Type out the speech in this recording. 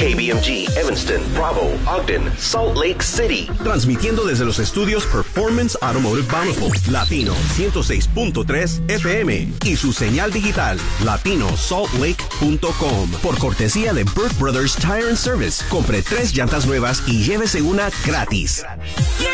KBMG, Evanston, Bravo, Ogden, Salt Lake City. Transmitiendo desde los estudios Performance Automotive Bountiful, Latino 106.3 FM y su señal digital, latinosaltlake.com. Por cortesía de Burt Brothers Tire and Service, compre 3 llantas nuevas y llévese una gratis.